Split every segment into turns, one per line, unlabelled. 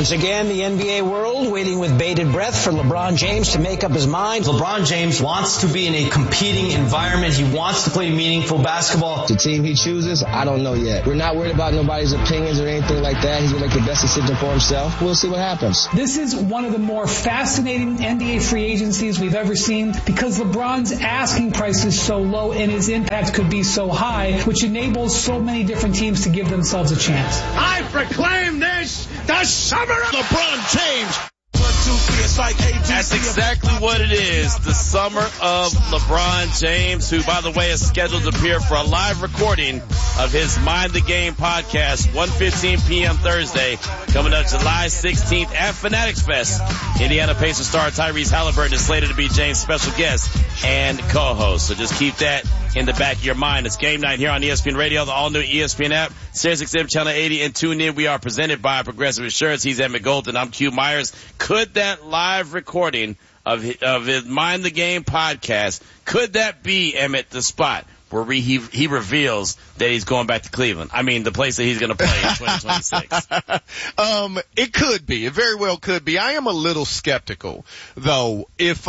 Once again, the NBA world waiting with bated breath for LeBron James to make up his mind.
LeBron James wants to be in a competing environment. He wants to play meaningful basketball.
The team he chooses, I don't know yet. We're not worried about nobody's opinions or anything like that. He's going to make the best decision for himself. We'll see what happens.
This is one of the more fascinating NBA free agencies we've ever seen because LeBron's asking price is so low and his impact could be so high, which enables so many different teams to give themselves a chance.
I proclaim this the summer of LeBron James.
That's exactly what it is. The summer of LeBron James, who, by the way, is scheduled to appear for a live recording of his Mind the Game podcast, 1:15 p.m. Thursday, coming up July 16th at Fanatics Fest. Indiana Pacers star Tyrese Halliburton is slated to be James' special guest and co-host. So just keep that in the back of your mind. It's game night here on ESPN Radio, the all-new ESPN app, SiriusXM Channel 80, and tune in. We are presented by Progressive Insurance. He's Emmett Golden. I'm Q Myers. Could that live recording of his Mind the Game podcast, could that be, Emmett, the spot where he reveals that he's going back to Cleveland? I mean, the place that he's going to play in 2026.
It could be. It very well could be. I am a little skeptical, though. If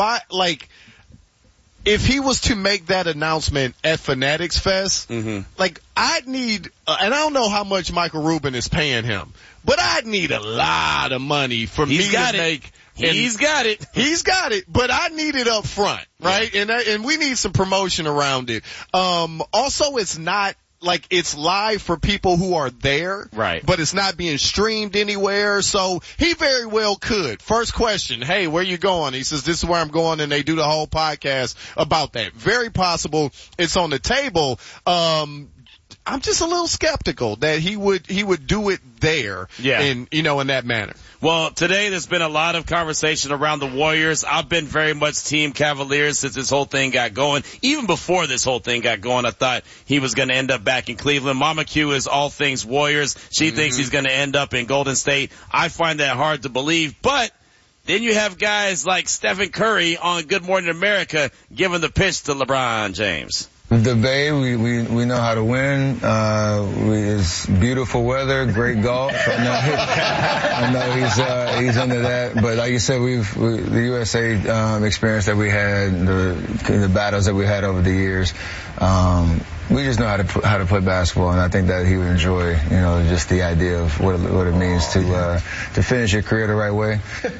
he was to make that announcement at Fanatics Fest, I'd need, and I don't know how much Michael Rubin is paying him, but I'd need a lot of money for me to make.
He's got it.
He's got it, but I need it up front, right? Yeah. And we need some promotion around it. Also, it's not like it's live for people who are there,
right?
But it's not being streamed anywhere, so he very well could. First question, hey, where you going? He says, this is where I'm going, and they do the whole podcast about that. Very possible it's on the table. I'm just a little skeptical that he would do it there, in that manner.
Well, today there's been a lot of conversation around the Warriors. I've been very much Team Cavaliers since this whole thing got going. Even before this whole thing got going, I thought he was going to end up back in Cleveland. Mama Q is all things Warriors. She thinks he's going to end up in Golden State. I find that hard to believe, but then you have guys like Stephen Curry on Good Morning America giving the pitch to LeBron James.
The Bay, we know how to win. It's beautiful weather, great golf. I know he's into that. But like you said, the USA experience that we had, the battles that we had over the years. We just know how to play basketball, and I think that he would enjoy, just the idea of what it means to finish your career the right way.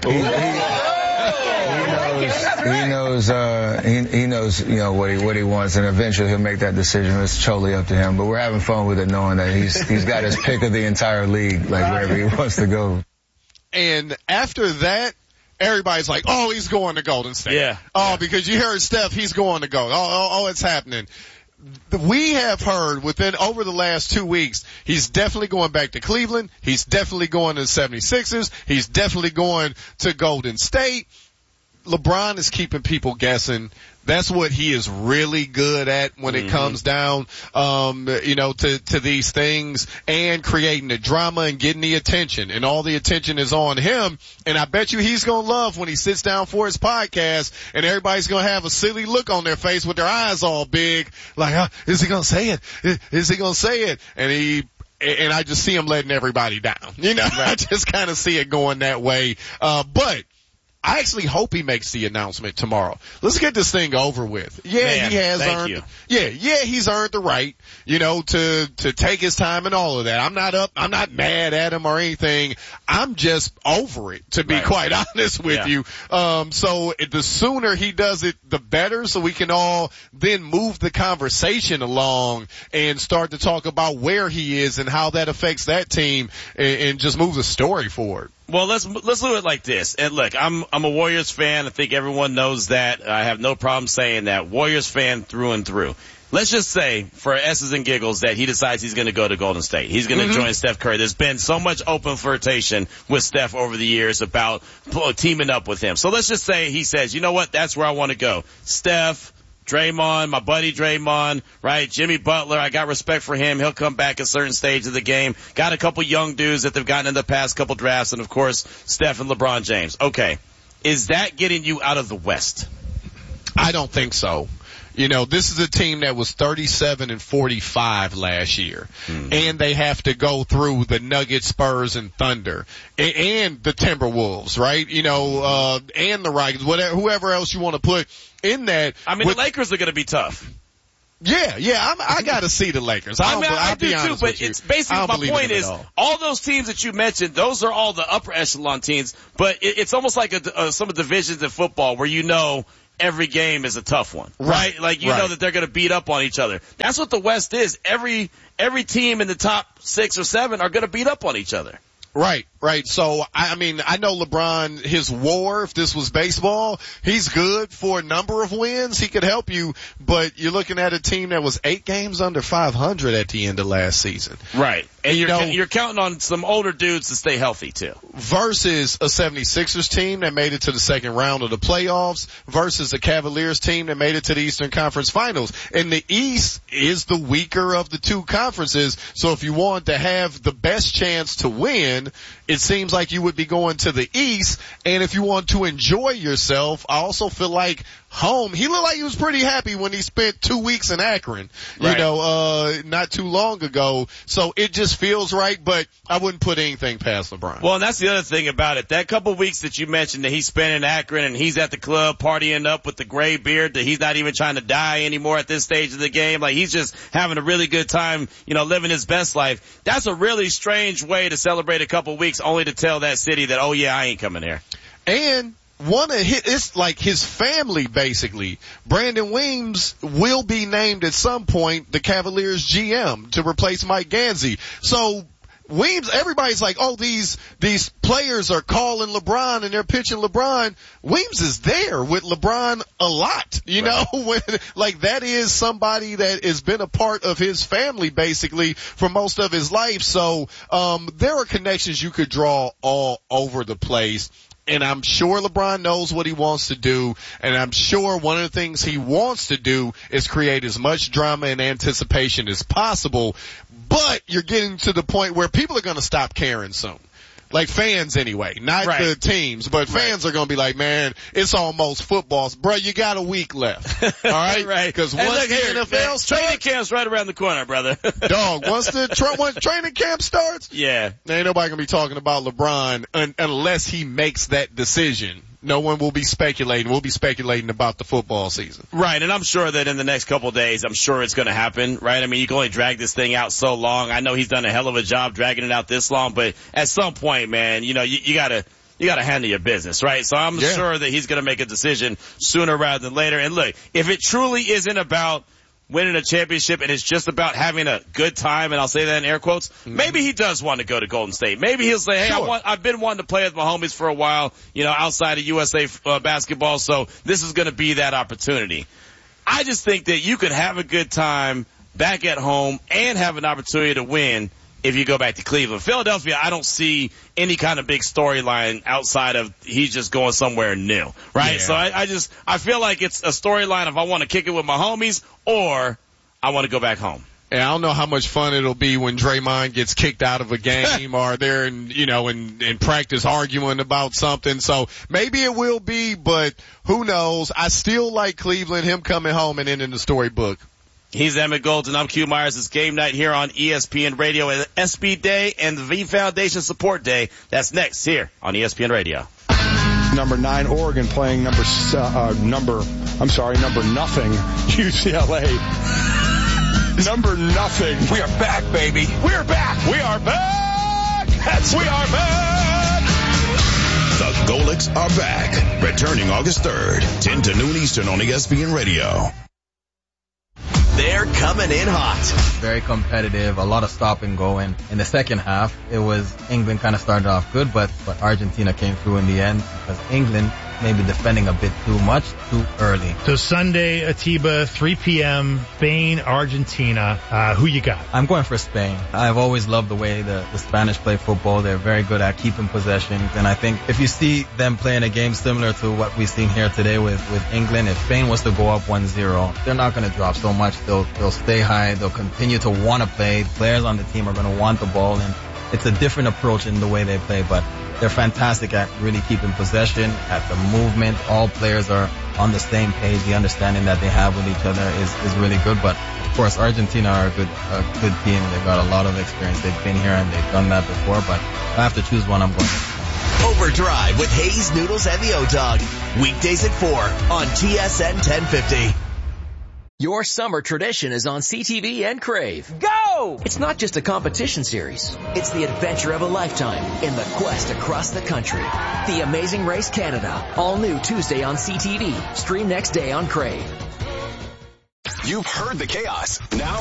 He knows, what he wants, and eventually he'll make that decision. It's totally up to him. But we're having fun with it, knowing that he's got his pick of the entire league, wherever he wants to go.
And after that, everybody's like, oh, he's going to Golden State.
Yeah.
Oh, because you heard Steph, he's going to go. Oh, it's happening. We have heard over the last 2 weeks, he's definitely going back to Cleveland. He's definitely going to the 76ers. He's definitely going to Golden State. LeBron is keeping people guessing. That's what he is really good at when it comes down, to these things, and creating the drama and getting the attention. And all the attention is on him. And I bet you he's going to love when he sits down for his podcast and everybody's going to have a silly look on their face with their eyes all big. Like, is he going to say it? Is he going to say it? And I just see him letting everybody down. Right. I just kind of see it going that way. But I actually hope he makes the announcement tomorrow. Let's get this thing over with. Yeah, man, he has earned. Yeah, he's earned the right, to take his time and all of that. I'm not mad at him or anything. I'm just over it, to be quite honest with you. So the sooner he does it, the better, so we can all then move the conversation along and start to talk about where he is and how that affects that team and just move the story forward.
Well, let's do it like this. And look, I'm a Warriors fan. I think everyone knows that. I have no problem saying that. Warriors fan through and through. Let's just say, for S's and giggles, that he decides he's going to go to Golden State. He's going to join Steph Curry. There's been so much open flirtation with Steph over the years about teaming up with him. So let's just say he says, you know what, that's where I want to go. Steph, Draymond, my buddy Draymond, right? Jimmy Butler, I got respect for him. He'll come back at certain stage of the game. Got a couple young dudes that they've gotten in the past couple drafts, and of course, Steph and LeBron James. Okay. Is that getting you out of the West?
I don't think so. You know, this is a team that was 37-45 last year. And they have to go through the Nuggets, Spurs, and Thunder. And the Timberwolves, right? You know, and the Rockets, whoever else you want to put in that.
I mean, the Lakers are going to be tough.
Yeah, I got to see the Lakers.
I do too, but it's basically my point is all those teams that you mentioned, those are all the upper echelon teams, but it's almost like some of the divisions in football where you know every game is a tough one, right? Like you know that they're going to beat up on each other. That's what the West is. Every team in the top 6 or 7 are going to beat up on each other.
Right. So, I mean, I know LeBron, his WAR, if this was baseball, he's good for a number of wins. He could help you, but you're looking at a team that was 8 games under 500 at the end of last season.
Right. And you're counting on some older dudes to stay healthy too.
Versus a 76ers team that made it to the second round of the playoffs versus a Cavaliers team that made it to the Eastern Conference Finals. And the East is the weaker of the two conferences. So if you want to have the best chance to win, it seems like you would be going to the East. And if you want to enjoy yourself, I also feel like home, he looked like he was pretty happy when he spent 2 weeks in Akron, you know, not too long ago. So it just feels right, but I wouldn't put anything past LeBron.
Well, and that's the other thing about it. That couple weeks that you mentioned that he spent in Akron and he's at the club partying up with the gray beard, that he's not even trying to die anymore at this stage of the game. Like he's just having a really good time, you know, living his best life. That's a really strange way to celebrate a couple weeks only to tell that city that, oh yeah, I ain't coming here.
And it's like his family basically. Brandon Weems will be named at some point the Cavaliers GM to replace Mike Gansey. So Weems, everybody's like, oh, these players are calling LeBron and they're pitching LeBron. Weems is there with LeBron a lot, you know, like that is somebody that has been a part of his family basically for most of his life. So, there are connections you could draw all over the place. And I'm sure LeBron knows what he wants to do, and I'm sure one of the things he wants to do is create as much drama and anticipation as possible, but you're getting to the point where people are going to stop caring soon. Like fans anyway, not the teams, but fans are going to be like, man, it's almost football. Bro, you got a week left. All right? Because once the NFL starts,
training camp's right around the corner, brother.
Dog, once training camp starts, ain't nobody going to be talking about LeBron unless he makes that decision. No one will be speculating. We'll be speculating about the football season.
Right, and I'm sure that in the next couple of days, I'm sure it's going to happen, right? I mean, you can only drag this thing out so long. I know he's done a hell of a job dragging it out this long, but at some point, man, you know, you gotta handle your business, right? So I'm sure that he's going to make a decision sooner rather than later. And look, if it truly isn't about winning a championship and it's just about having a good time, and I'll say that in air quotes, maybe he does want to go to Golden State. Maybe he'll say, hey, I've been wanting to play with my homies for a while, you know, outside of USA basketball, so this is going to be that opportunity. I just think that you could have a good time back at home and have an opportunity to win if you go back to Cleveland. Philadelphia, I don't see any kind of big storyline outside of he's just going somewhere new, right? Yeah. So I feel like it's a storyline of I want to kick it with my homies or I want to go back home.
And I don't know how much fun it'll be when Draymond gets kicked out of a game or they're in practice arguing about something. So maybe it will be, but who knows? I still like Cleveland, him coming home and ending the storybook.
He's Emmett Golden. I'm Q Myers. It's game night here on ESPN Radio and SB Day and the V Foundation Support Day. That's next here on ESPN Radio.
Number 9 Oregon playing number nothing UCLA. Number nothing.
We are back, baby. We are back.
We are back.
We are back.
The Golics are back. Returning August 3rd, 10 to noon Eastern on ESPN Radio.
They're coming in hot.
Very competitive, a lot of stop and go. And in the second half, it was England kind of started off good, but Argentina came through in the end because England maybe defending a bit too much, too early.
So Sunday, Atiba, 3 p.m., Spain, Argentina. Who you got?
I'm going for Spain. I've always loved the way the Spanish play football. They're very good at keeping possessions. And I think if you see them playing a game similar to what we've seen here today with England, if Spain was to go up 1-0, they're not going to drop so much. They'll stay high. They'll continue to want to play. Players on the team are going to want the ball. And it's a different approach in the way they play, but they're fantastic at really keeping possession, at the movement. All players are on the same page. The understanding that they have with each other is really good. But of course, Argentina are a good team. They've got a lot of experience. They've been here and they've done that before. But if I have to choose one, I'm going
Overdrive with Hayes, Noodles, and the O-Dog. Weekdays at 4 on TSN 1050.
Your summer tradition is on CTV and Crave. Go! It's not just a competition series. It's the adventure of a lifetime in the quest across the country. The Amazing Race Canada. All new Tuesday on CTV. Stream next day on Crave.
You've heard the chaos. Now